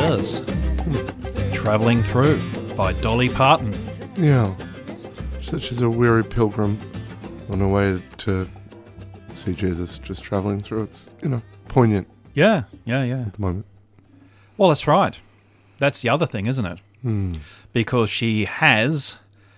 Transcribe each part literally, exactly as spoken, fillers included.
does. Hmm. Travelling Through by Dolly Parton. Yeah. Such as a weary pilgrim on her way to see Jesus, just travelling through. It's, you know, poignant Yeah, yeah, yeah. at the moment. Well, that's right. That's the other thing, isn't it? Hmm. Because she has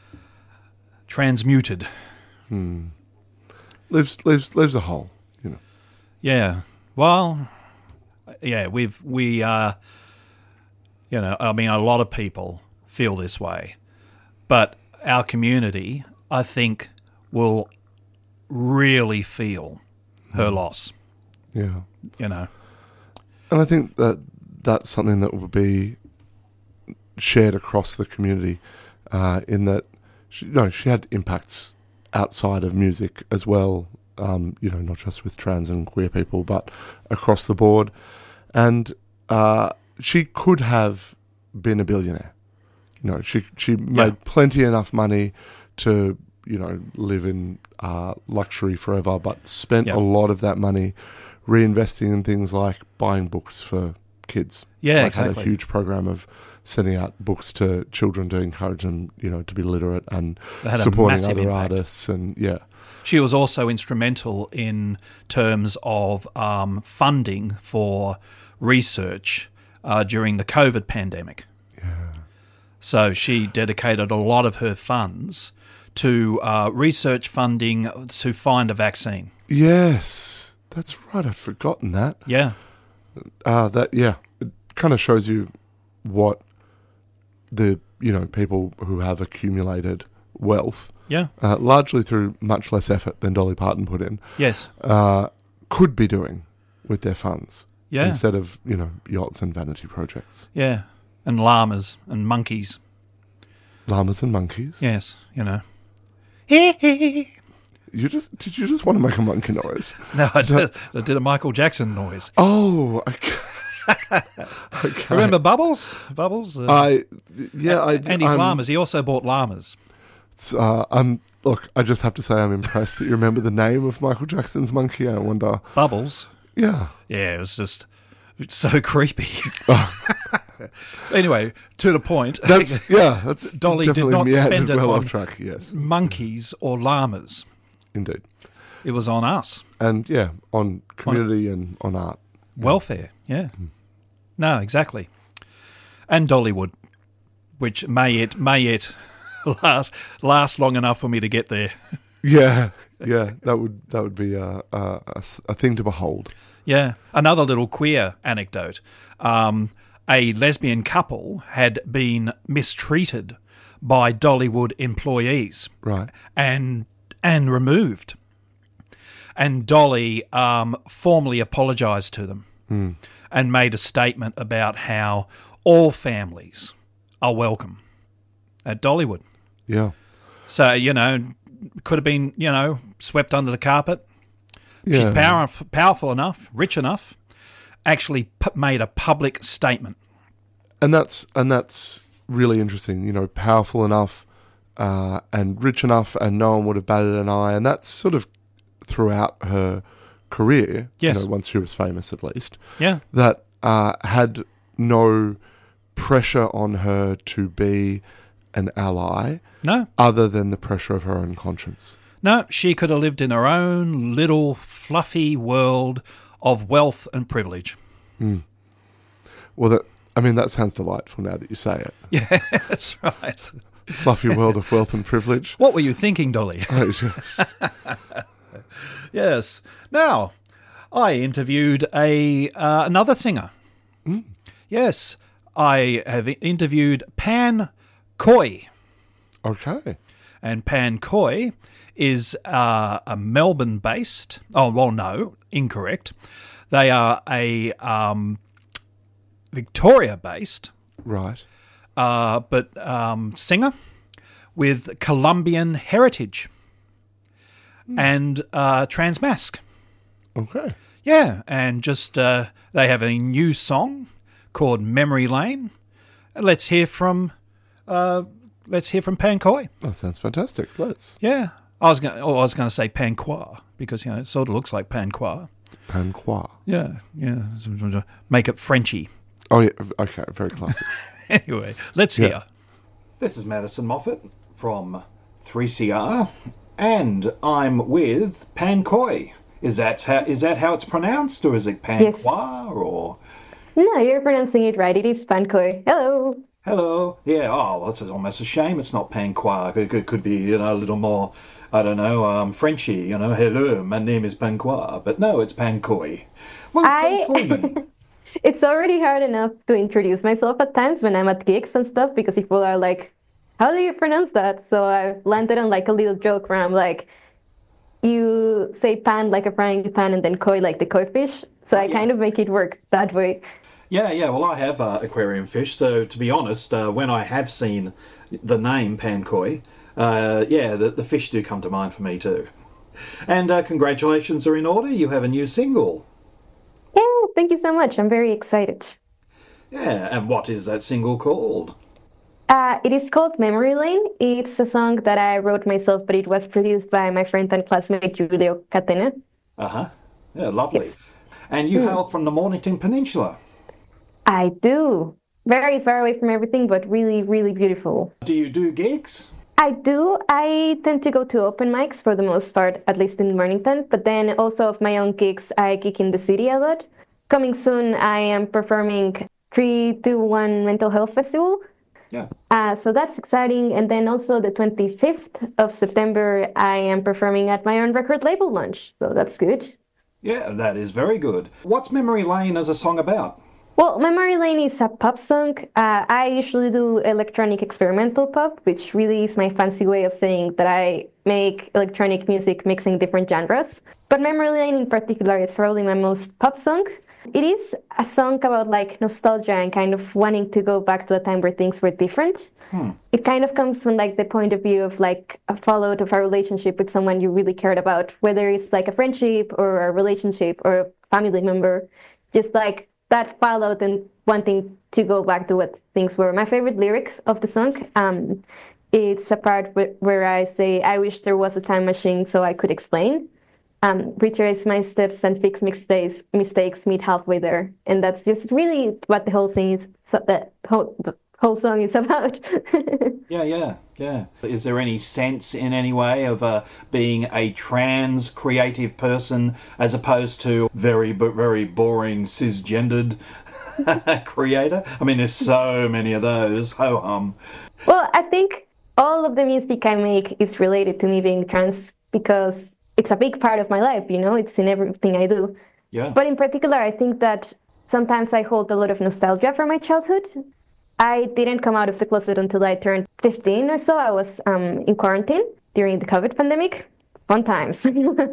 transmuted. Hmm. Lives, lives, lives a hole, you know. Yeah. Well, yeah, we've, we, uh, you know, I mean, a lot of people feel this way. But our community, I think, will really feel her loss, Yeah. you know. And I think that that's something that will be shared across the community, uh, in that, she, you know, she had impacts outside of music as well, um, you know, not just with trans and queer people, but across the board. And uh, she could have been a billionaire. You know, she she made Yeah. plenty enough money to, you know, live in uh, luxury forever, but spent Yeah. a lot of that money reinvesting in things like buying books for kids. Yeah, like exactly. Had a huge program of sending out books to children to encourage them, you know, to be literate and They had a supporting massive other impact. artists. And yeah, She was also instrumental in terms of um, funding for research uh, during the COVID pandemic. yeah, So she dedicated a lot of her funds to uh, research funding to find a vaccine. yes, that's right. I'd forgotten that. Yeah, Uh, that yeah, it kind of shows you what the you know people who have accumulated wealth, yeah, uh, largely through much less effort than Dolly Parton put in, yes, uh, could be doing with their funds yeah, instead of you know yachts and vanity projects, yeah. And llamas and monkeys. llamas and monkeys. Yes, you know. You just did you just want to make a monkey noise? No, I did, I did a Michael Jackson noise. Oh, okay. Okay. Remember Bubbles? Bubbles? Uh, I yeah, I and his I'm, llamas. He also bought llamas. Uh, I'm look. I just have to say I'm impressed that you remember the name of Michael Jackson's monkey. I wonder. Bubbles? Yeah. Yeah, it was just so creepy. Anyway, to the point. That's yeah. That's Dolly did definitely not meandered spend it well on- off track. Yes, monkeys or llamas. indeed. It was on us. And yeah, on community and on art. Welfare, yeah. No, exactly. And Dollywood, which may it may it last last long enough for me to get there. Yeah, yeah. That would that would be a a, a s- a thing to behold. Yeah. Another little queer anecdote. Um, a lesbian couple had been mistreated by Dollywood employees Right. and and removed. And Dolly um, formally apologised to them and made a statement about how all families are welcome at Dollywood. Yeah. So, you know, could have been, you know, swept under the carpet. Yeah. She's power, powerful enough, rich enough, actually pu- made a public statement. And that's and that's really interesting. You know, powerful enough uh, and rich enough, and no one would have batted an eye. And that's sort of throughout her career. Yes. You know, once she was famous, at least. Yeah. That uh, had no pressure on her to be an ally, No, other than the pressure of her own conscience. no, she could have lived in her own little fluffy world of wealth and privilege. Well, that I mean, that sounds delightful now that you say it. Yeah, that's right. Fluffy world of wealth and privilege. What were you thinking, Dolly? Oh, just- Yes. Now, I interviewed a uh, another singer. Yes, I have interviewed Pan Coy, okay. and Pan Coy is uh, a Melbourne-based. Oh well, no, incorrect. They are a um, Victoria-based, Right. uh, but um, singer with Colombian heritage and uh, Transmask. Okay. Yeah, and just uh, they have a new song called Memory Lane. Let's hear from uh, let's hear from Pan Coy. That sounds fantastic. Let's. Yeah, I was going. Oh, I was going to say Panquois because you know it sort of looks like Panquois. Panquois. Yeah, yeah. Make it Frenchy. Oh, yeah. Okay, very classic. Anyway, let's Yeah. hear. This is Madison Moffat from three C R, and I'm with Pankoy. Is that how, is that how it's pronounced, or is it Pankoy, Yes. or... No, you're pronouncing it right. It is Pankoy. Hello. Hello. Yeah. Oh, well, it's almost a shame it's not Pankoy. It could, could be, you know, a little more, I don't know, um, Frenchy. You know, hello, my name is Pankoy. But no, it's Pankoy. What does I- Pankoy mean? It's already hard enough to introduce myself at times when I'm at gigs and stuff because people are like, how do you pronounce that? So I landed on like a little joke where I'm like, you say pan like a frying pan and then koi like the koi fish. So I yeah. kind of make it work that way. Yeah, yeah. Well, I have uh, aquarium fish, so to be honest, uh, when I have seen the name Pankoy, uh, yeah, the, the fish do come to mind for me too. And uh, congratulations are in order. You have a new single. Yeah, thank you so much. I'm very excited. Yeah, and what is that single called? Uh, it is called Memory Lane. It's a song that I wrote myself, but it was produced by my friend and classmate Julio Catena. Uh huh. Yeah, lovely. Yes. And you hail from the Mornington Peninsula. I do. Very far away from everything, but really, really beautiful. Do you do gigs? I do. I tend to go to open mics for the most part, at least in Mornington. But then also of my own gigs, I gig in the city a lot. Coming soon, I am performing three two one Mental Health Festival. Yeah. Uh, so that's exciting. And then also the twenty-fifth of September, I am performing at my own record label launch. So that's good. Yeah, that is very good. What's Memory Lane as a song about? Well, Memory Lane is a pop song. Uh, I usually do electronic experimental pop, which really is my fancy way of saying that I make electronic music mixing different genres. But Memory Lane in particular is probably my most pop song. It is a song about like nostalgia and kind of wanting to go back to a time where things were different. Hmm. It kind of comes from like the point of view of like a fallout of a relationship with someone you really cared about, whether it's like a friendship or a relationship or a family member, just like that fallout and wanting to go back to what things were. My favorite lyrics of the song, um, it's a part where, where I say, I wish there was a time machine so I could explain. Um, retrace my steps and fix mistakes, mistakes meet halfway there. And that's just really what the whole thing is, the whole, the whole song is about. Yeah, yeah, yeah. Is there any sense in any way of uh, being a trans creative person as opposed to very, but very boring cisgendered creator? I mean, there's so many of those. Ho hum. Well, I think all of the music I make is related to me being trans because it's a big part of my life, you know, it's in everything I do. Yeah. But in particular, I think that sometimes I hold a lot of nostalgia from my childhood. I didn't come out of the closet until I turned fifteen or so. I was um, in quarantine during the COVID pandemic. Fun times.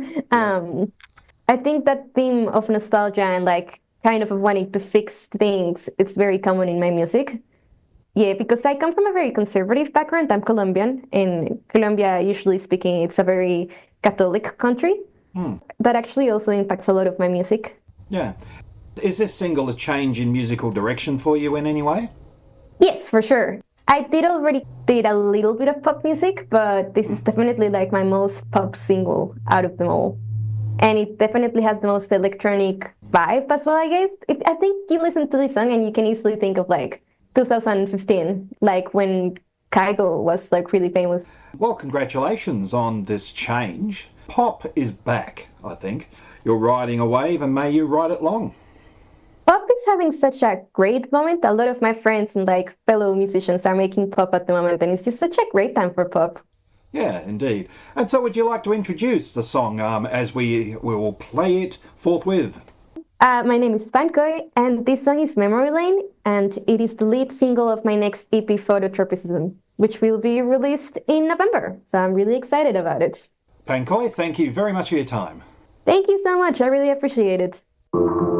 um, I think that theme of nostalgia and like kind of wanting to fix things, it's very common in my music. Yeah, because I come from a very conservative background. I'm Colombian. In Colombia, usually speaking, it's a very Catholic country. Hmm. That actually also impacts a lot of my music. Yeah. Is this single a change in musical direction for you in any way? Yes, for sure. I did already did a little bit of pop music, but this is definitely like my most pop single out of them all. And it definitely has the most electronic vibe as well, I guess. It, I think you listen to this song and you can easily think of like two thousand fifteen, like when Kygo was like really famous. Well, congratulations on this change. Pop is back, I think. You're riding a wave and may you ride it long. Pop is having such a great moment. A lot of my friends and like fellow musicians are making pop at the moment, and it's just such a great time for pop. Yeah, indeed. And so would you like to introduce the song um, as we, we will play it forthwith? Uh, my name is Pankoy, and this song is Memory Lane, and it is the lead single of my next E P, Phototropism, which will be released in November. So I'm really excited about it. Pankoy, thank you very much for your time. Thank you so much. I really appreciate it.